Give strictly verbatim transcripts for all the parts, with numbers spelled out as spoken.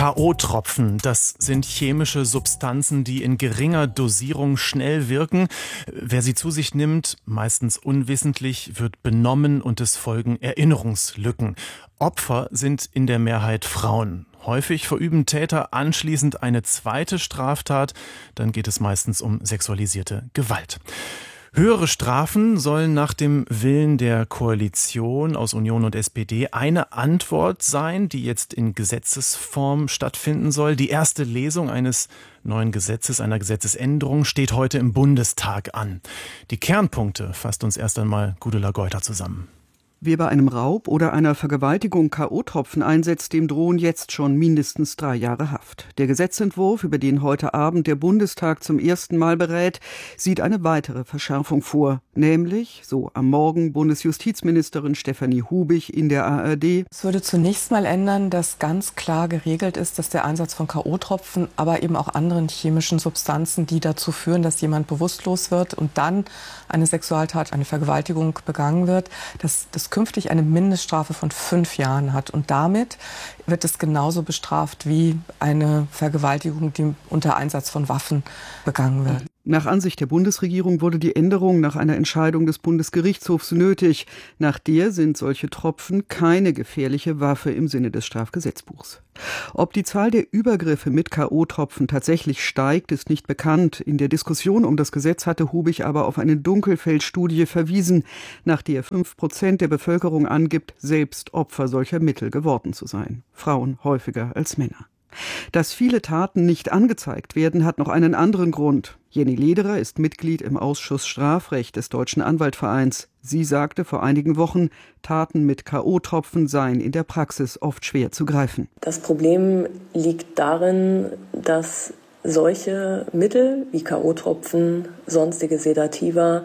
K O-Tropfen, das sind chemische Substanzen, die in geringer Dosierung schnell wirken. Wer sie zu sich nimmt, meistens unwissentlich, wird benommen und es folgen Erinnerungslücken. Opfer sind in der Mehrheit Frauen. Häufig verüben Täter anschließend eine zweite Straftat, dann geht es meistens um sexualisierte Gewalt. Höhere Strafen sollen nach dem Willen der Koalition aus Union und S P D eine Antwort sein, die jetzt in Gesetzesform stattfinden soll. Die erste Lesung eines neuen Gesetzes, einer Gesetzesänderung, steht heute im Bundestag an. Die Kernpunkte fasst uns erst einmal Gudula Geuter zusammen. Wer bei einem Raub oder einer Vergewaltigung K O-Tropfen einsetzt, dem drohen jetzt schon mindestens drei Jahre Haft. Der Gesetzentwurf, über den heute Abend der Bundestag zum ersten Mal berät, sieht eine weitere Verschärfung vor. Nämlich, so am Morgen Bundesjustizministerin Stefanie Hubich in der A R D. Es würde zunächst mal ändern, dass ganz klar geregelt ist, dass der Einsatz von K O-Tropfen, aber eben auch anderen chemischen Substanzen, die dazu führen, dass jemand bewusstlos wird und dann eine Sexualtat, eine Vergewaltigung begangen wird, dass das künftig eine Mindeststrafe von fünf Jahren hat. Und damit wird es genauso bestraft wie eine Vergewaltigung, die unter Einsatz von Waffen begangen wird. Nach Ansicht der Bundesregierung wurde die Änderung nach einer Entscheidung des Bundesgerichtshofs nötig. Nach der sind solche Tropfen keine gefährliche Waffe im Sinne des Strafgesetzbuchs. Ob die Zahl der Übergriffe mit K O-Tropfen tatsächlich steigt, ist nicht bekannt. In der Diskussion um das Gesetz hatte Hubich aber auf eine Dunkelfeldstudie verwiesen, nach der fünf Prozent der Bevölkerung angibt, selbst Opfer solcher Mittel geworden zu sein. Frauen häufiger als Männer. Dass viele Taten nicht angezeigt werden, hat noch einen anderen Grund. Jenny Lederer ist Mitglied im Ausschuss Strafrecht des Deutschen Anwaltvereins. Sie sagte vor einigen Wochen, Taten mit K O-Tropfen seien in der Praxis oft schwer zu greifen. Das Problem liegt darin, dass solche Mittel wie K O-Tropfen, sonstige Sedativa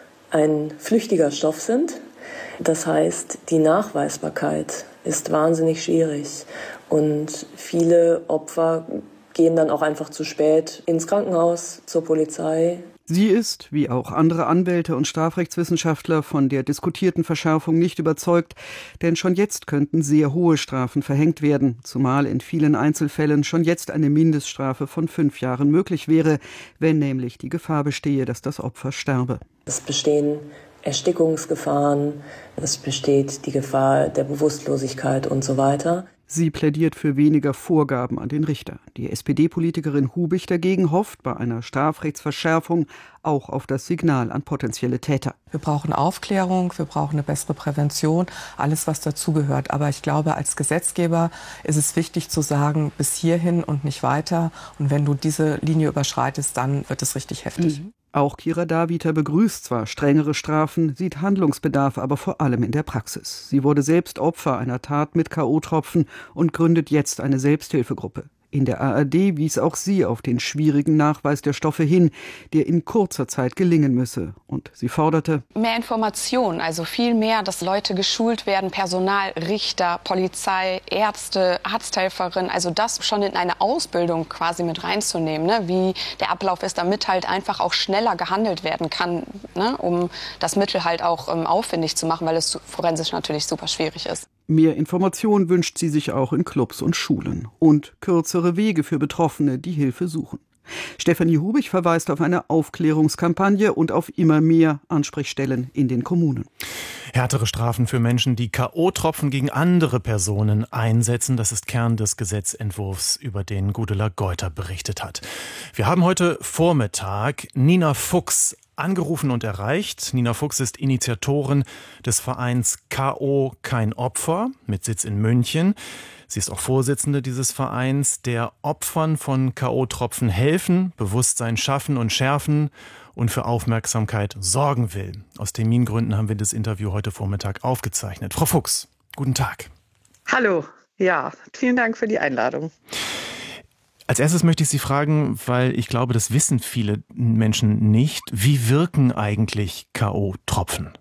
ein flüchtiger Stoff sind. Das heißt, die Nachweisbarkeit ist wahnsinnig schwierig. Und viele Opfer gehen dann auch einfach zu spät ins Krankenhaus, zur Polizei. Sie ist, wie auch andere Anwälte und Strafrechtswissenschaftler, von der diskutierten Verschärfung nicht überzeugt, denn schon jetzt könnten sehr hohe Strafen verhängt werden, zumal in vielen Einzelfällen schon jetzt eine Mindeststrafe von fünf Jahren möglich wäre, wenn nämlich die Gefahr bestehe, dass das Opfer sterbe. Es bestehen Erstickungsgefahren, es besteht die Gefahr der Bewusstlosigkeit und so weiter. Sie plädiert für weniger Vorgaben an den Richter. Die S P D-Politikerin Hubich dagegen hofft bei einer Strafrechtsverschärfung auch auf das Signal an potenzielle Täter. Wir brauchen Aufklärung, wir brauchen eine bessere Prävention, alles was dazugehört. Aber ich glaube, als Gesetzgeber ist es wichtig zu sagen, bis hierhin und nicht weiter. Und wenn du diese Linie überschreitest, dann wird es richtig heftig. Mhm. Auch Kira Daviter begrüßt zwar strengere Strafen, sieht Handlungsbedarf aber vor allem in der Praxis. Sie wurde selbst Opfer einer Tat mit K O-Tropfen und gründet jetzt eine Selbsthilfegruppe. In der A R D wies auch sie auf den schwierigen Nachweis der Stoffe hin, der in kurzer Zeit gelingen müsse. Und sie forderte mehr Informationen, also viel mehr, dass Leute geschult werden, Personal, Richter, Polizei, Ärzte, Arzthelferin, also das schon in eine Ausbildung quasi mit reinzunehmen, ne? Wie der Ablauf ist, damit halt einfach auch schneller gehandelt werden kann, ne? Um das Mittel halt auch ähm, aufwendig zu machen, weil es forensisch natürlich super schwierig ist. Mehr Information wünscht sie sich auch in Clubs und Schulen und kürzere Wege für Betroffene, die Hilfe suchen. Stefanie Hubich verweist auf eine Aufklärungskampagne und auf immer mehr Ansprechstellen in den Kommunen. Härtere Strafen für Menschen, die K O-Tropfen gegen andere Personen einsetzen. Das ist Kern des Gesetzentwurfs, über den Gudula Geuter berichtet hat. Wir haben heute Vormittag Nina Fuchs angerufen und erreicht. Nina Fuchs ist Initiatorin des Vereins K O Kein Opfer mit Sitz in München. Sie ist auch Vorsitzende dieses Vereins, der Opfern von K O-Tropfen helfen, Bewusstsein schaffen und schärfen und für Aufmerksamkeit sorgen will. Aus Termingründen haben wir das Interview heute Vormittag aufgezeichnet. Frau Fuchs, guten Tag. Hallo, ja, vielen Dank für die Einladung. Als erstes möchte ich Sie fragen, weil ich glaube, das wissen viele Menschen nicht. Wie wirken eigentlich K O-Tropfen?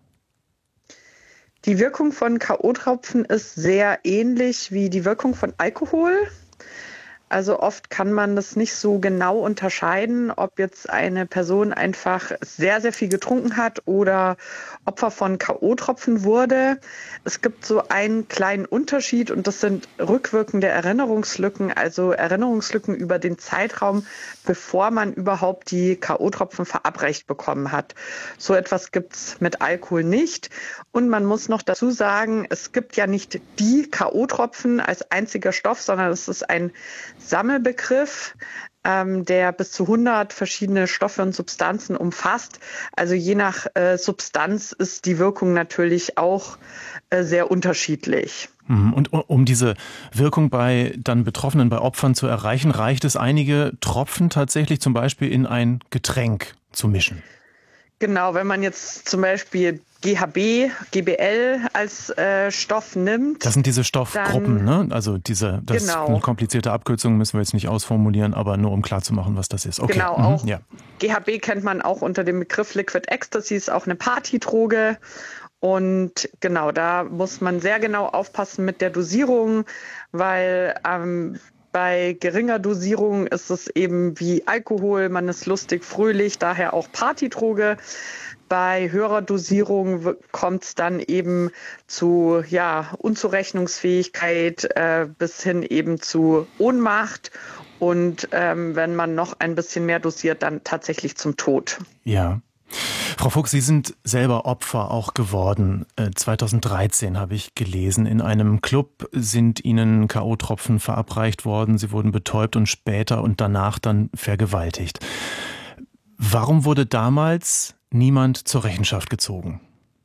Die Wirkung von K O-Tropfen ist sehr ähnlich wie die Wirkung von Alkohol. Also oft kann man das nicht so genau unterscheiden, ob jetzt eine Person einfach sehr, sehr viel getrunken hat oder Opfer von K O-Tropfen wurde. Es gibt so einen kleinen Unterschied und das sind rückwirkende Erinnerungslücken, also Erinnerungslücken über den Zeitraum, bevor man überhaupt die K O-Tropfen verabreicht bekommen hat. So etwas gibt's mit Alkohol nicht. Und man muss noch dazu sagen, es gibt ja nicht die K O-Tropfen als einziger Stoff, sondern es ist ein Sammelbegriff, ähm, der bis zu hundert verschiedene Stoffe und Substanzen umfasst. Also je nach äh, Substanz ist die Wirkung natürlich auch äh, sehr unterschiedlich. Und um diese Wirkung bei dann Betroffenen, bei Opfern zu erreichen, reicht es, einige Tropfen tatsächlich zum Beispiel in ein Getränk zu mischen? Genau, wenn man jetzt zum Beispiel G H B, G B L als äh, Stoff nimmt. Das sind diese Stoffgruppen, dann, ne? Also diese, das genau. ist eine komplizierte Abkürzung, müssen wir jetzt nicht ausformulieren, aber nur um klarzumachen, was das ist. Okay. Genau, mhm. auch ja. G H B kennt man auch unter dem Begriff Liquid Ecstasy, ist auch eine Partydroge. Und genau, da muss man sehr genau aufpassen mit der Dosierung, weil ähm, bei geringer Dosierung ist es eben wie Alkohol, man ist lustig, fröhlich, daher auch Partydroge. Bei höherer Dosierung kommt es dann eben zu ja, Unzurechnungsfähigkeit äh, bis hin eben zu Ohnmacht und ähm, wenn man noch ein bisschen mehr dosiert, dann tatsächlich zum Tod. Ja. Frau Fuchs, Sie sind selber Opfer auch geworden. zweitausenddreizehn habe ich gelesen. In einem Club sind Ihnen K O-Tropfen verabreicht worden. Sie wurden betäubt und später und danach dann vergewaltigt. Warum wurde damals niemand zur Rechenschaft gezogen?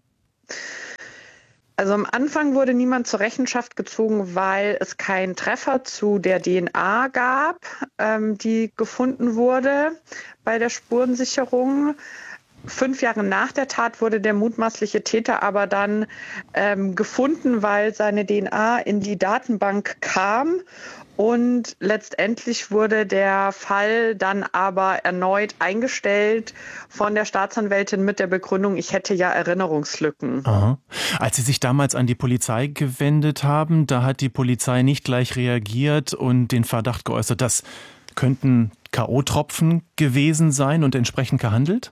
Also am Anfang wurde niemand zur Rechenschaft gezogen, weil es keinen Treffer zu der D N A gab, ähm, die gefunden wurde bei der Spurensicherung. Fünf Jahre nach der Tat wurde der mutmaßliche Täter aber dann ähm, gefunden, weil seine D N A in die Datenbank kam. Und letztendlich wurde der Fall dann aber erneut eingestellt von der Staatsanwältin mit der Begründung, ich hätte ja Erinnerungslücken. Aha. Als Sie sich damals an die Polizei gewendet haben, da hat die Polizei nicht gleich reagiert und den Verdacht geäußert, das könnten K O-Tropfen gewesen sein und entsprechend gehandelt?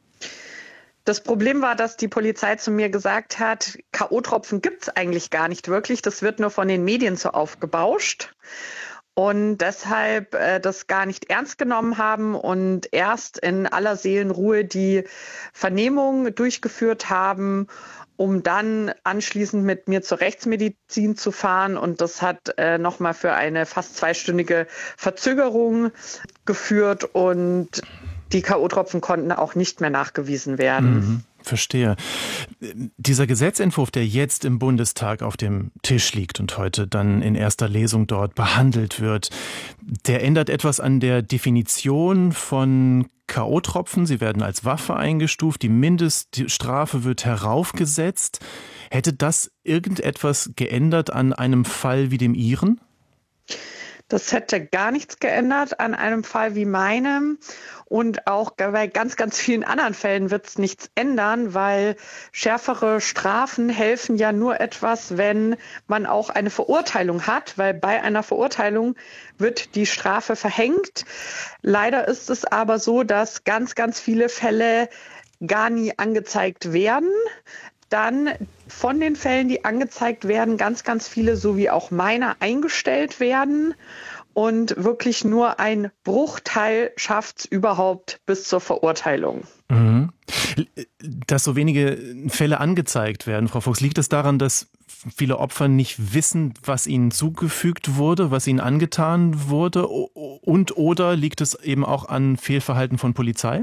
Das Problem war, dass die Polizei zu mir gesagt hat, K O-Tropfen gibt's eigentlich gar nicht wirklich. Das wird nur von den Medien so aufgebauscht. Und deshalb äh, das gar nicht ernst genommen haben und erst in aller Seelenruhe die Vernehmung durchgeführt haben, um dann anschließend mit mir zur Rechtsmedizin zu fahren. Und das hat äh, nochmal für eine fast zweistündige Verzögerung geführt und die K O-Tropfen konnten auch nicht mehr nachgewiesen werden. Mhm, verstehe. Dieser Gesetzentwurf, der jetzt im Bundestag auf dem Tisch liegt und heute dann in erster Lesung dort behandelt wird, der ändert etwas an der Definition von K O-Tropfen. Sie werden als Waffe eingestuft, die Mindeststrafe wird heraufgesetzt. Hätte das irgendetwas geändert an einem Fall wie dem Ihren? Das hätte gar nichts geändert an einem Fall wie meinem. Und auch bei ganz, ganz vielen anderen Fällen wird es nichts ändern, weil schärfere Strafen helfen ja nur etwas, wenn man auch eine Verurteilung hat, weil bei einer Verurteilung wird die Strafe verhängt. Leider ist es aber so, dass ganz, ganz viele Fälle gar nie angezeigt werden. Dann von den Fällen, die angezeigt werden, ganz, ganz viele, so wie auch meiner, eingestellt werden. Und wirklich nur ein Bruchteil schafft es überhaupt bis zur Verurteilung. Mhm. Dass so wenige Fälle angezeigt werden, Frau Fuchs, liegt es daran, dass viele Opfer nicht wissen, was ihnen zugefügt wurde, was ihnen angetan wurde? Und oder liegt es eben auch an Fehlverhalten von Polizei?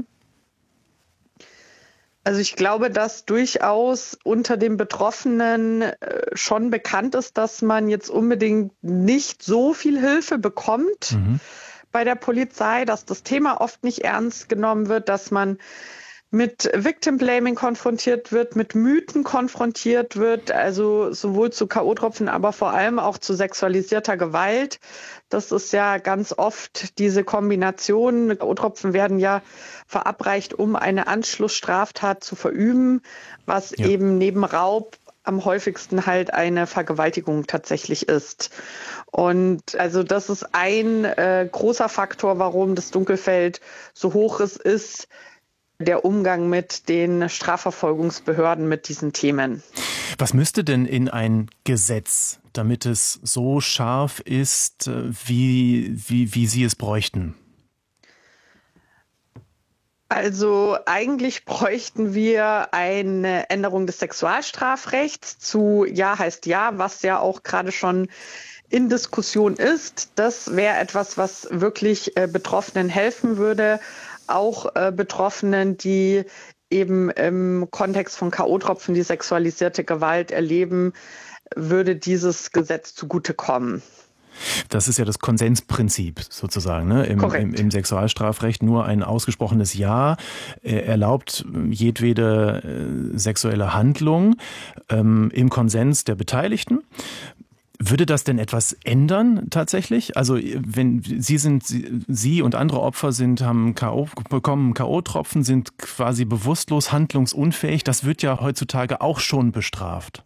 Also ich glaube, dass durchaus unter den Betroffenen schon bekannt ist, dass man jetzt unbedingt nicht so viel Hilfe bekommt mhm. bei der Polizei, dass das Thema oft nicht ernst genommen wird, dass man mit Victim Blaming konfrontiert wird, mit Mythen konfrontiert wird, also sowohl zu K O-Tropfen, aber vor allem auch zu sexualisierter Gewalt. Das ist ja ganz oft diese Kombination. K O-Tropfen werden ja verabreicht, um eine Anschlussstraftat zu verüben, was ja. eben neben Raub am häufigsten halt eine Vergewaltigung tatsächlich ist. Und also das ist ein äh, großer Faktor, warum das Dunkelfeld so hoch ist, ist der Umgang mit den Strafverfolgungsbehörden mit diesen Themen. Was müsste denn in ein Gesetz, damit es so scharf ist, wie, wie, wie Sie es bräuchten? Also eigentlich bräuchten wir eine Änderung des Sexualstrafrechts zu Ja heißt Ja, was ja auch gerade schon in Diskussion ist. Das wäre etwas, was wirklich äh, Betroffenen helfen würde, auch äh, Betroffenen, die eben im Kontext von K O-Tropfen die sexualisierte Gewalt erleben, würde dieses Gesetz zugutekommen. Das ist ja das Konsensprinzip sozusagen, ne? Im, im, im Sexualstrafrecht nur ein ausgesprochenes Ja erlaubt jedwede äh, sexuelle Handlung ähm, im Konsens der Beteiligten. Würde das denn etwas ändern tatsächlich? Also wenn Sie sind, Sie und andere Opfer sind, haben K O bekommen, K O-Tropfen, sind quasi bewusstlos, handlungsunfähig. Das wird ja heutzutage auch schon bestraft.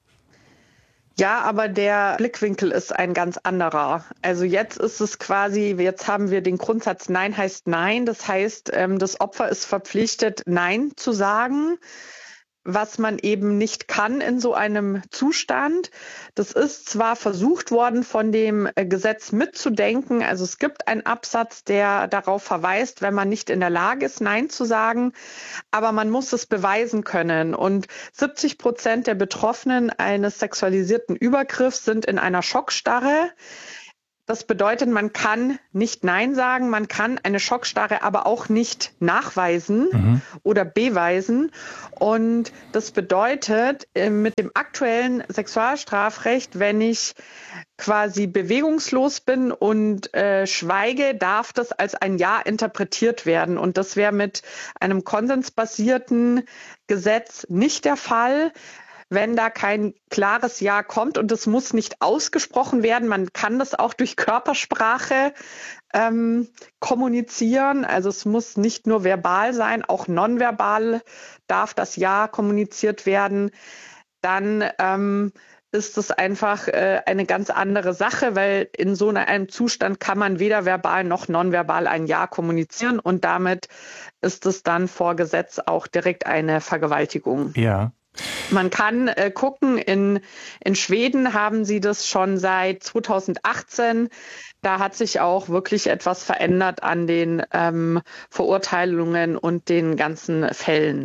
Ja, aber der Blickwinkel ist ein ganz anderer. Also jetzt ist es quasi, jetzt haben wir den Grundsatz Nein heißt Nein. Das heißt, das Opfer ist verpflichtet, Nein zu sagen, was man eben nicht kann in so einem Zustand. Das ist zwar versucht worden, von dem Gesetz mitzudenken. Also es gibt einen Absatz, der darauf verweist, wenn man nicht in der Lage ist, Nein zu sagen. Aber man muss es beweisen können. Und siebzig Prozent der Betroffenen eines sexualisierten Übergriffs sind in einer Schockstarre. Das bedeutet, man kann nicht Nein sagen, man kann eine Schockstarre aber auch nicht nachweisen mhm. oder beweisen. Und das bedeutet, mit dem aktuellen Sexualstrafrecht, wenn ich quasi bewegungslos bin und äh, schweige, darf das als ein Ja interpretiert werden. Und das wäre mit einem konsensbasierten Gesetz nicht der Fall. Wenn da kein klares Ja kommt und es muss nicht ausgesprochen werden, man kann das auch durch Körpersprache ähm, kommunizieren. Also es muss nicht nur verbal sein, auch nonverbal darf das Ja kommuniziert werden. Dann ähm, ist es einfach äh, eine ganz andere Sache, weil in so einem Zustand kann man weder verbal noch nonverbal ein Ja kommunizieren und damit ist es dann vor Gesetz auch direkt eine Vergewaltigung. Ja. Man kann äh, gucken, in, in Schweden haben sie das schon seit zweitausendachtzehn. Da hat sich auch wirklich etwas verändert an den ähm, Verurteilungen und den ganzen Fällen.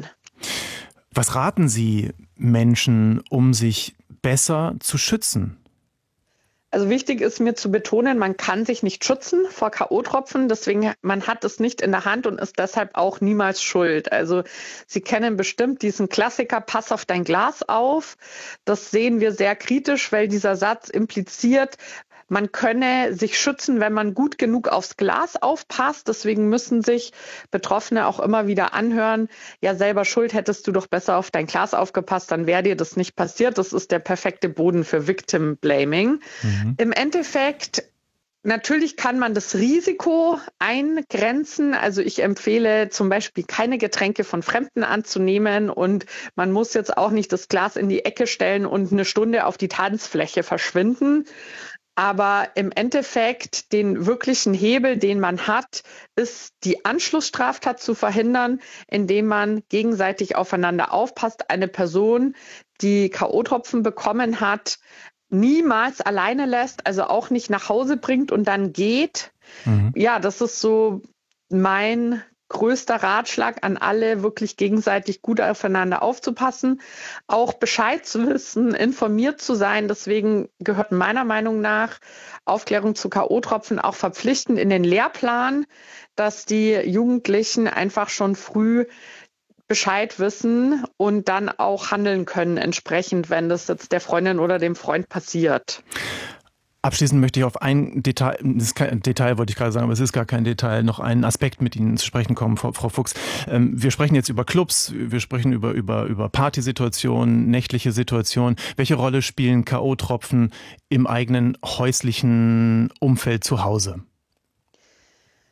Was raten Sie Menschen, um sich besser zu schützen? Also wichtig ist mir zu betonen, man kann sich nicht schützen vor K O-Tropfen, deswegen man hat es nicht in der Hand und ist deshalb auch niemals schuld. Also Sie kennen bestimmt diesen Klassiker, pass auf dein Glas auf. Das sehen wir sehr kritisch, weil dieser Satz impliziert, man könne sich schützen, wenn man gut genug aufs Glas aufpasst. Deswegen müssen sich Betroffene auch immer wieder anhören, ja selber schuld, hättest du doch besser auf dein Glas aufgepasst, dann wäre dir das nicht passiert. Das ist der perfekte Boden für Victim Blaming. Mhm. Im Endeffekt, natürlich kann man das Risiko eingrenzen. Also ich empfehle zum Beispiel keine Getränke von Fremden anzunehmen und man muss jetzt auch nicht das Glas in die Ecke stellen und eine Stunde auf die Tanzfläche verschwinden. Aber im Endeffekt den wirklichen Hebel, den man hat, ist die Anschlussstraftat zu verhindern, indem man gegenseitig aufeinander aufpasst. Eine Person, die K O-Tropfen bekommen hat, niemals alleine lässt, also auch nicht nach Hause bringt und dann geht. Mhm. Ja, das ist so mein größter Ratschlag an alle, wirklich gegenseitig gut aufeinander aufzupassen, auch Bescheid zu wissen, informiert zu sein. Deswegen gehört meiner Meinung nach Aufklärung zu K O-Tropfen auch verpflichtend in den Lehrplan, dass die Jugendlichen einfach schon früh Bescheid wissen und dann auch handeln können entsprechend, wenn das jetzt der Freundin oder dem Freund passiert. Abschließend möchte ich auf ein Detail, das ist kein Detail, wollte ich gerade sagen, aber es ist gar kein Detail, noch einen Aspekt mit Ihnen zu sprechen kommen, Frau, Frau Fuchs. Wir sprechen jetzt über Clubs, wir sprechen über, über, über Partysituationen, nächtliche Situationen. Welche Rolle spielen K O-Tropfen im eigenen häuslichen Umfeld zu Hause?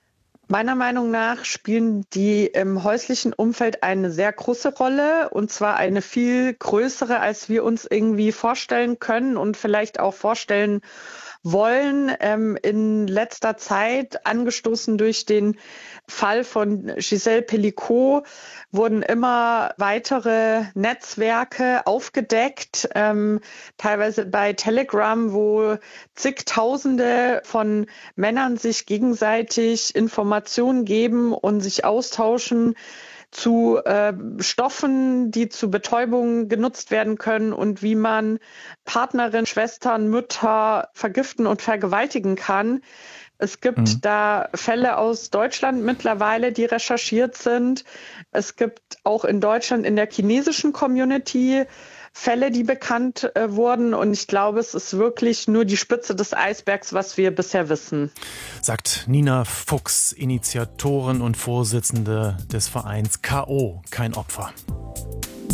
Meiner Meinung nach spielen die im häuslichen Umfeld eine sehr große Rolle, und zwar eine viel größere, als wir uns irgendwie vorstellen können und vielleicht auch vorstellen wollen. Ähm, in letzter Zeit, angestoßen durch den Fall von Gisèle Pelicot, wurden immer weitere Netzwerke aufgedeckt, ähm, teilweise bei Telegram, wo zigtausende von Männern sich gegenseitig Informationen geben und sich austauschen zu äh, Stoffen, die zu Betäubung genutzt werden können und wie man Partnerin, Schwestern, Mütter vergiften und vergewaltigen kann. Es gibt mhm. da Fälle aus Deutschland mittlerweile, die recherchiert sind. Es gibt auch in Deutschland in der chinesischen Community Fälle, die bekannt äh, wurden. Und ich glaube, es ist wirklich nur die Spitze des Eisbergs, was wir bisher wissen. Sagt Nina Fuchs, Initiatorin und Vorsitzende des Vereins K O, kein Opfer.